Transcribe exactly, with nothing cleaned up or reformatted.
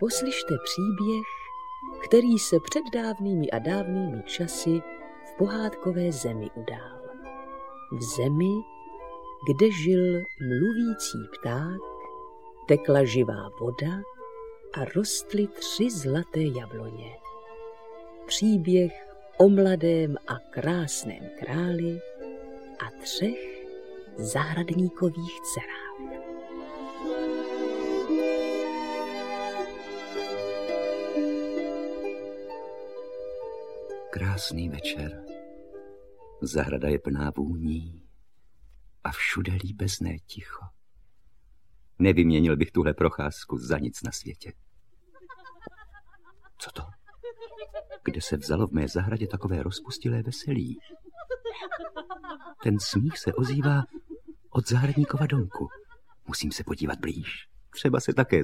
poslyšte příběh, který se před dávnými a dávnými časy v pohádkové zemi udál. V zemi, kde žil mluvící pták, tekla živá voda a rostly tři zlaté jabloně. Příběh o mladém a krásném králi a třech zahradníkových dcerách. Krásný večer. Zahrada je plná vůní a všude líbezné ticho. Nevyměnil bych tuhle procházku za nic na světě. Co to? Kde se vzalo v mé zahradě takové rozpustilé veselí? Ten smích se ozývá od zahradníkova domku. Musím se podívat blíž. Třeba se také